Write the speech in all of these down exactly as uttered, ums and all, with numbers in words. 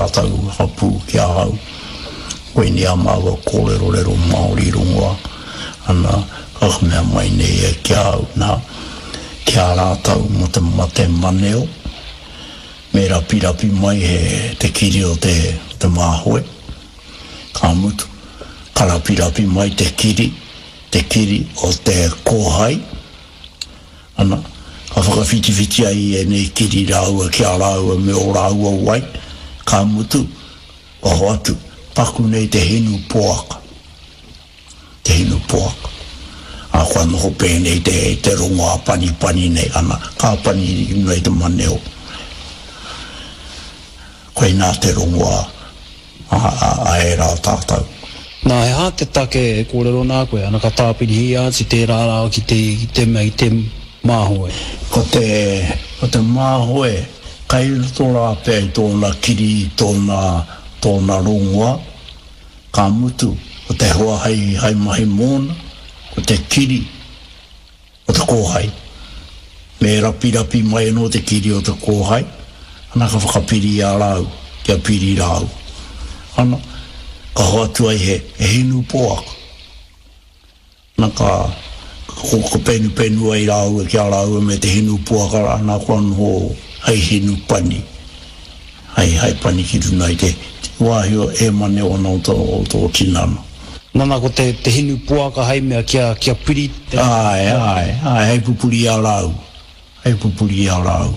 tātou hapu kia hau. Koe ni a maua kōrero rero Māori rongoa. Ana, ach mea mai nei e kia hau nā. Kia rātau mo te mate maneo. Me rapi rapi mai he te kiri o te, te māhoe. Ka mutu. Ka rapi rapi mai te kiri. Te kiri o te kōhai. Ana, ka whakawhiti whiti ai e nei kiri rāua, kia rāua, me o rāua wai. Ka mutu, o hoatu, paku nei te hinu poaka. Te hinu poaka. A kua noho pēnei te, te rongoa pani pani nei, ana, ka pani nei te maneo. Koe nā te rongoa, a, a, a e rā tātau. Nā he hā te take e kōrero nā koe, ana ka tāpiri hi āti te rārao ki te, ki te mea, ki te māhoe. Ko te, ko te māhoe, kai tōna pē tōna kiri, tōna, tōna rongoa, ka mutu, ko te hoa hai, hai mahi mōna, ko te kiri, o te kōhai. Me rapi rapi mai no te kiri o te kōhai, ana ka whakapiri a rau, kia piri rau. Ana, ka hoatu ai he, he hinu poaka. Nā ka, ko ko penu penu ai rau, kia rau me te hinu poaka, ana kwan ho, hai hinu pani. Hai, hai pani ki runa i te, wāhio e mane o nau tō, tō tinana. Nana ko te, te hinu poaka hai mea kia, kia piri. Te... Ai, ai, ai, hai pupuri a rau. Hai pupuri a rau.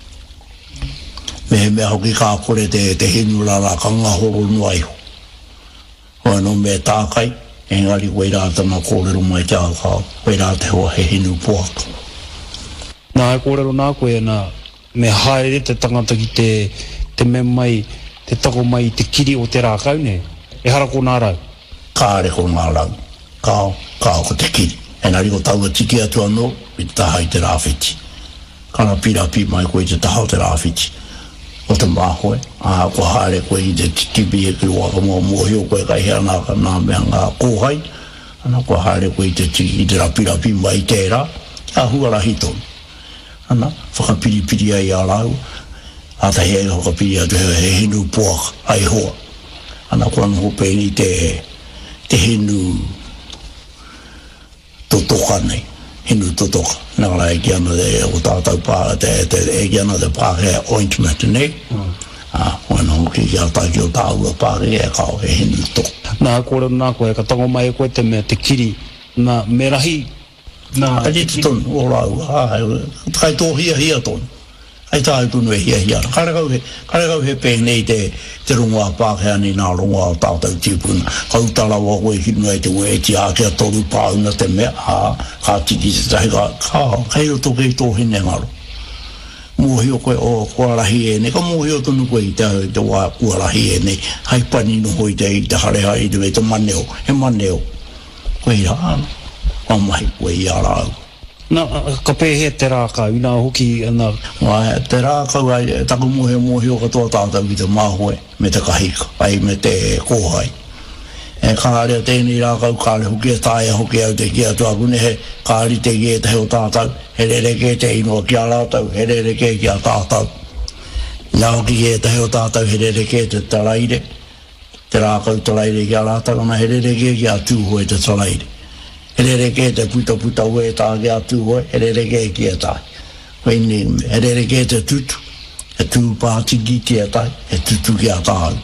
Me mea hoki kā kore te, te hinu rara ka ngahoro nuaiho. Hoa no mea tākai, engari koe rā tana kōrero mai te ākau, koe rā te hoa he hinu poaka. Nā e kōrero nā koe nā, me haere te tangata ki te, te me mai, te tako mai te kiri o te rākau ne, e hara ko nā rau? Kāre ko nā rau, kāo, kāo ko te kiri. Engari ko taua tiki atu anō, i te taha i te rāwhiti. Kana pirapi mai koe te taha o te rāwhiti. O te māhoe, a ko haere koe i te tibi e ki waka mua muohio koe kai hea nā ka nā mea ngā kōhai, ana ko haere koe i te tiki i te rapi rapi mai tērā, a huarahi tonu. Ana, whakapiripiri ai a rau, a ta hea whakapiri atu he, he hinu poaka, ai hoa. Ana ko anu hopeni te, te hinu totoka nei. Hinu totoka. Nā rai e kia ana te o tātou pā, te, te, e kia ana te pāke ointment nei. Mm. Ah, wano hoki kia tāki o tāua pāke e kao he hinu toka. Nā kōrero nā koe, ka tango mai koe te mea te kiri, nā me rahi. Nā, ai te tonu, o rau, ah, kai tō hia hia tonu. Ai tāu tunu e hia hia. Kare kau he, kare kau he pēnei te, te rongoa pākea ni nā rongoa o tātou tīpuna. Kau tala wa koe hinu e te ue e ti ākea toru pāuna te mea, ā, kā tiki te tahi ka, kā, kai roto kei tō hine ngaro. Mōhio koe o kuarahi e ne, ka mōhio tonu koe i te, te wā kuarahi e ne, hai pani no hoi te i te hareha i te me te maneo, he maneo. Koe i rāna, ka mahi koe i a rāu. Nā, ka pēhe te rākau, i nā hoki, nā... Wai, te rākau ai, taku mohe mohe o katoa tātou ki te māhoe, me te kahika, ai me te kōhai. E kāre o tēnei rākau, kāre hoki e tāia hoki au te kia tuaku ne he, kāri te kia te heo tātou, he re ke te inoa kia rātau, he re ke kia tātou. Ia hoki e te heo tātou, he re ke te taraire, te rākau taraire kia rātau, ana he re ke kia tūhoe te taraire. Herere ke te puta puta ue tā ke atu hoi, herere ke ki e tai. Koini, herere ke te tutu, e tū pātiki ki e tai, e tutu ki a tāu.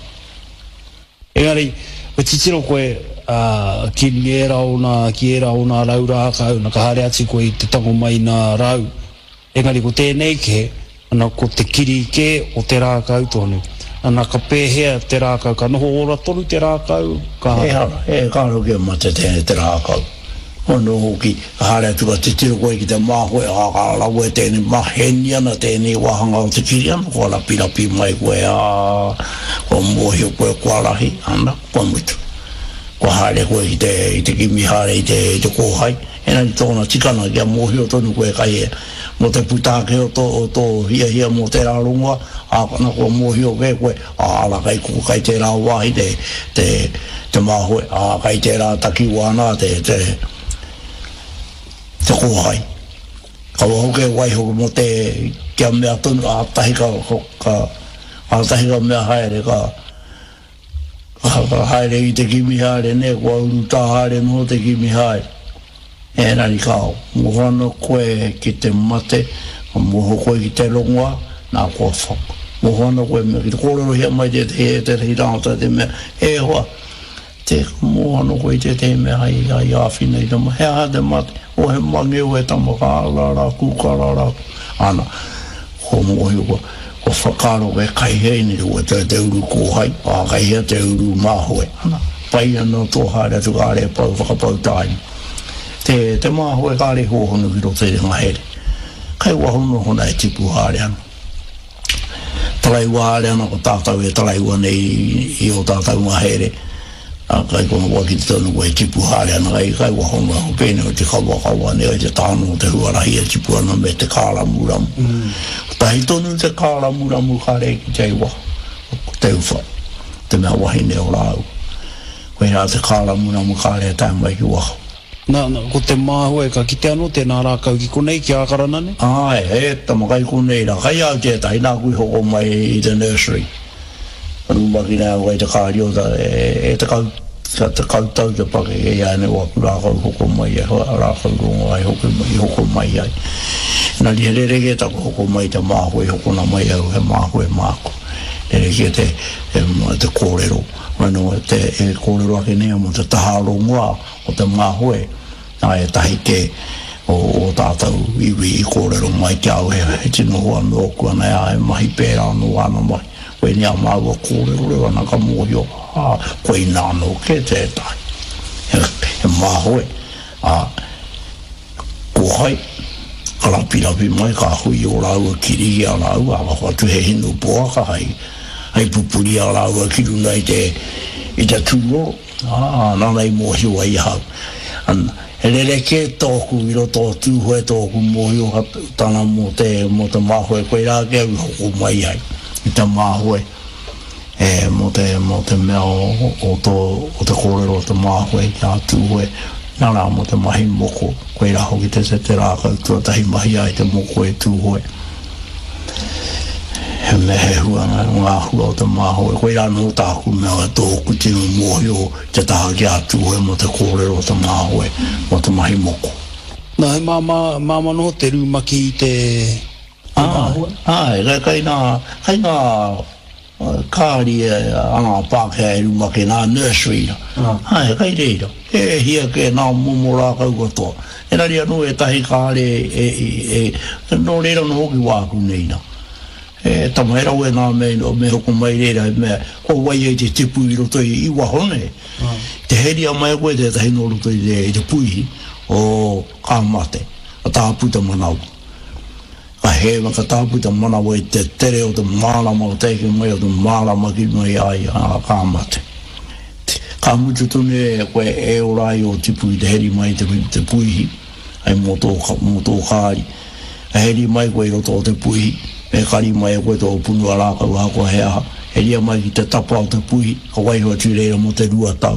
Engari, o titiro koe, uh, ki e rau nā, ki e rau nā rau rākau, nā ka hare ati koe te tango mai nā rau. Engari, ko tēnei ke, ana ko te kiri ke o te rākau tonu. Ana ka pēhea te rākau, ka noho ora tonu te rākau. Ka... E hara, e kāro ke mate tēne te rākau. Ono hoki, hare atu ka te tiro koe ki te māhoe, a ka raue tēne maheni ana tēne wahanga o te kiri ana, kua rapi rapi mai koe a, kua mōhio koe kua rahi, ana, kua mutu. Kua hare koe ki te, i te kimi hare i te, te kōhai, ena ni tōna tikana kia mōhio tonu koe kai e, mo te putāke o tō, o tō hia hia mo te rārunga, a kana kua mōhio koe koe, a ala kai kuku kai te rā wahi te, te, te māhoe, a kai te rā taki wana, te, te, te kōhai. Ka wahoke waiho mo te kia mea tonu, a tahi ka, ka, a tahi ka mea haere ka, Ka haere i te kimi haere ne, kua uru tā haere no te kimi haere. E nari kao, mohano koe ki te mate, moho koe ki te rongoa, nā kua whaka. Mohano koe me ki te kōrero hea mai te te he te rei rāta te mea, e hoa, te mohano koe te te mea hai ai awhina i tama, hea ha te mate, o he mangi o he tama ka rara ku, ka rara ku, ana, ko mohi koe, ko whakaro koe kai hei ni ua te te uru kōhai, a kai hea te uru māhoe, ana, pai ana tō haere tu ka are pau, whakapau tāini. Te, te māhoe ka are hōhono ki ro te ringa here. Kai wahono hona e tipu haere ana. Talai ua haere ana ko tātau e talai ua nei i o tātau ngā here. A kai kono waki te tonu ua e tipu haere ana. Kai kai wahono ho pēne o te kawa kawa ne o te tāno o te huarahi e tipu ana me te kāramuramu. Mm. Tahi tonu te kāramuramu ka re ki te iwa. Te uwha. Te mea wahine o rāu. Koe rā te kāramuramu ka re tai mai ki waho. Na, na, ko te māhua e ka kite anō tēnā rākau ki konei ki ākarana ne? Ai, e, tama kai konei rā. Kai au tētai, nā kui hoko mai i te nursery. Rumaki nā wai te kāri o ta, e, e te kau, te kau tau te pake e ane waku rākau hoko mai e, rākau rongo ai hoko mai, hoko mai ai. Nā li he rege tako hoko mai te māhua e hoko na mai au, he māhua e māko. E rege te, e, te kōrero. Wano, te e kōrero ake nea mo te taha rongoa o te māhua e. Nā e tahi ke o, o tātou iwi i kōrero mai ki au he, he tino hoa no kua nei a e mahi pēra no ana mai. Koe ni a māua kōrero rewa nā ka mōhi o, a, koe nā no ke tētai. He, he māhoe, a, kohai, kalapirapi mai ka hui o rāua kirigi a rāua, a whatu he hinu poa ka hai, hai pupuri a rāua kiru nei te, i te tūro, a, nā nei mōhi o ai hau. An, he rere ke tōku i roto tūhoe tōku mōhi o tana mō te, mō te māhoe, koe rā ke au hoko mai ai, i te māhoe, e, mō te, mō te mea o, o, tō, o te kōrero o te māhoe, kia tūhoe, nā rā mō te mahi moko, koe rā hoki te se te rākau tuatahi mahi ai te moko e tūhoe. He me he hua ngā hua o te māhoe, koe rā no tāku mea tōku tino mōhi o te taha ki a tūhoe mo te kōrero o te māhoe, mo te mahi moko. Nā he māma, māma no te rūmaki i te māhoe? Ai, kai, kai nā, kai nā kāri ana pākea e rūmaki nā nursery. Ai, kai reira. E hia ke nā momo rākau katoa. E nari anu e tahi kāre e, e, e, no reira no hoki wāku nei nā. E tamaera ue nā mei no me hoko mai reira e mea ko wai e te tipu i roto i wahone uh. te heri a mai koe te tahi no roto i te, i te puihi o kāmate a tāputa manau ka hewa ka tāputa manau e te tere o te mārama o teike mai o te mārama ki mai ai a kāmate ka mutu tune e koe e orai o tipu i te heri mai te, te puihi ai mō tō, mō tō kāri a heri mai koe i roto o te puihi e kari mai e koe tō punu a rākau a koe hea, e ria mai ki te tapa o te puhi, ka waihua tūreira mo te rua tau.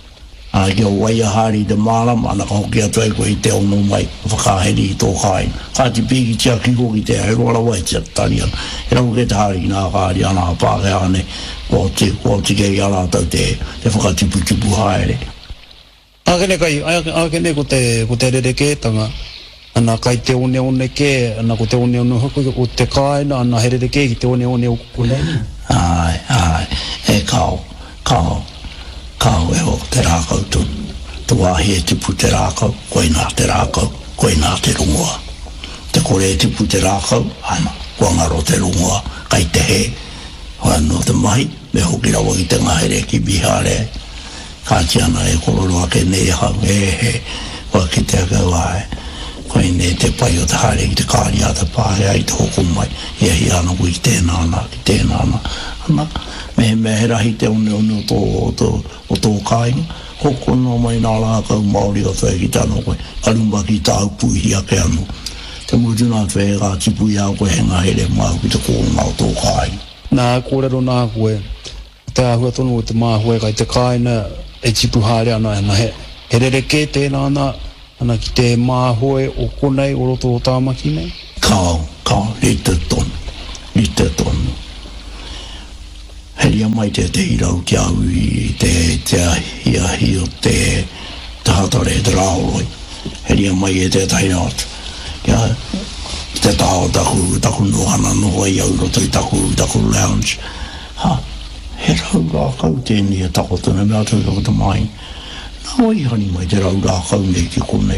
A kia waia hari te mārama, ana ka hoki atu e koe i te ono mai, whakaheri i tō kāin. Ka ti piki tia kiko ki te aeroara wai tia tari ana. E rau ke te hari nā kāri ana a pāke ane, kua te, kua te kei ala tau te, te whakatipu tipu haere. Ākene kai, ākene ko te, ko te rere kētanga, ana kai te one one ke, ana ko te one one hoku o te kāina, ana here te ke ki te one one o kukuleni. Ai, ai, e kao, kao, kao e ho te rākau tu. Tu wāhi e tipu te rākau, koe nā te rākau, koe nā te rungoa. Te kore e tipu te rākau, ana, kua ngaro te rungoa, kai te he. Hoa no te mahi, me hoki rawa ki te ngahere ki bihare. Kāti ana e kororo ake nei hau, e he, hoa ki te akau ai. Koe ne te pai o te haere ki te kāri a te pāhe ai te hoko mai. Ia hi ana kui ki tēnā ana, ki tēnā ana. Ana, me me he rahi te one one o tō, o tō, o tō kāinga. Hoko no mai nā rākau Māori o tō e ki tāno koe. Karumba ki tāu puihi ake anu. Te mutuna te e kā tipu i au koe he ngahere mau ki te kōnga o tō kāinga. Nā kōrero nā koe. Te ahua tonu o te māhue kai te kāina e tipu haere ana. He, he rere ke tēnā ana. Ana ki te māhoe o konei o roto o tāmaki nei? Kao, kao, ni te tonu, ni te tonu. Heria mai te te irau kia ui te te hia hio te te hatare te raoroi. Heria mai e te taina atu. Kia te tao taku, taku nohana noa i auro tui taku, taku lounge. Ha, he rau rā kau tēnei e tako tuna mea tui kako te mai. Nā wai hani mai te rau rā kau nei ki konei.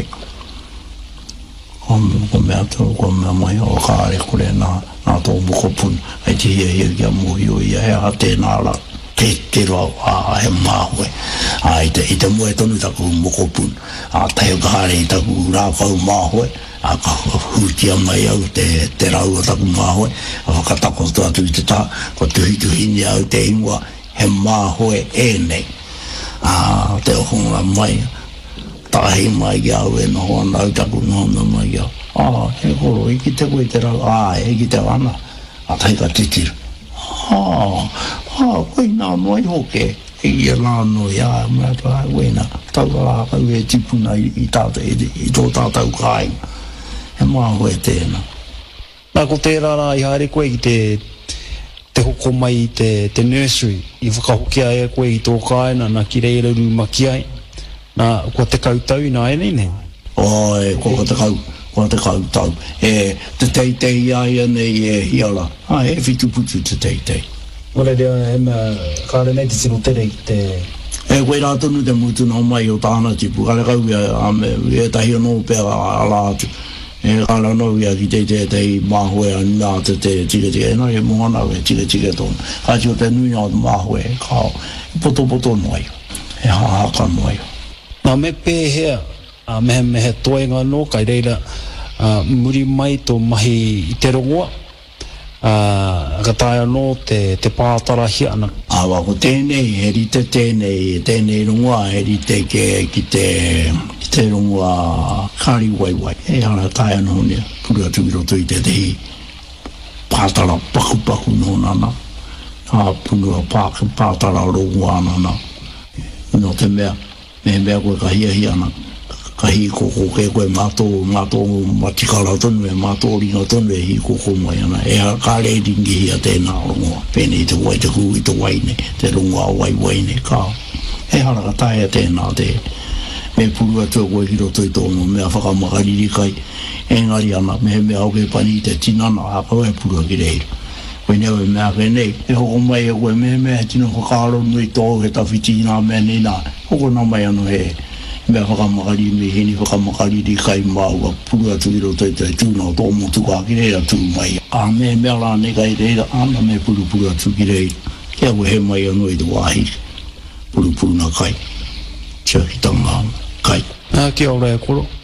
Ko mea tau, ko mea mai o kāre kore nā, nā tō mokopun. Ai te hia hia kia mohi o ia, he a tēnā la. Te te rau, a he māhoe. A i te, i te mua tonu taku mokopun. A teo kāre i taku rā kau māhoe. A ka hutia mai au te, te rau o taku māhoe. A whakatako tu atu i te tā, ko tuhi tuhini au te ingoa. He māhoe e nei. A te ohonga mai. Tahi mai ki au e noho ana au taku noho mai ki au. Ah, he koro, e ki te koe te rau, ah, e ki te ana. A tai ka titiru. Ah, ah, koe nā noi hoke. E ia nā noi, ah, mea tā koe nā. Tau ka kau e tipuna i, i tātou, i, i tō tātou kāi. He mā hoe tēnā. Nā ko tērā rā i haere koe ki te, te hoko mai i te, te nursery. I whakahokia e koe i tō kāina, nā ki reira rūmaki ai. Nā, kua te kautau i nā e nei nei? Oi, kua te kau, kua te kautau. E, te teitei ai anei e hiala. Ha, e whitu putu te teitei. Ora rea, e mea, kāre nei te tino tere i te... E koe rā tonu te mutu nā mai o tāna tipu. Kare kau ia, ame, e tahi anō pēra ala atu. E kare anō ia ki te te te māhoe a nā te te tika tika. E nā e mohana e tika tika tōnu. Kāti o te nui nā te māhoe, kāo. Poto poto noi. E hahaka noi. Nā me pēhea, uh, mehe mehe toenga no, kai reira uh, muri mai tō mahi i te rongoa, uh, ka tae anō te, te pātara hi ana. Awa ko tēnei, he rite tēnei, tēnei rongoa, he rite ke, ki te, ki te rongoa kāri wai wai. E hana tae anō nea, kura tūkiro tui te te hi pātara paku paku no nana. A punua pāku pātara rongoa nana. No te mea. Me mea koe ka hia hia ana, ka hi koko ke koe mātō, mātō matikara tonu e mātō ringa tonu e hi koko mai ana. E ha ka re ringi hia tēnā rongoa. Pēnei te wai te hui te waine, te rongoa wai waine kāo. E hara ka taia tēnā te, me purua tue koe hiro tui tōno, mea whakamakariri kai, engari ana, me mea oke pani te tinana, a koe purua ki reiru. Koe neo e mea koe nei, e hoko mai e koe mea mea tino whakaro nui tō he tawhiti nā mea nei nā, hoko nā mai anu he, mea whakamakari me hini whakamakari ri kai māua, purua tuiro tui tui tūna o tō motu kā ki reira tū mai. A mea mea rā ne kai reira, ana me puru purua tū ki reira, kia koe he mai anu e te wāhi, puru puru na kai, tia ki tanga kai. Nā kia ora e koro.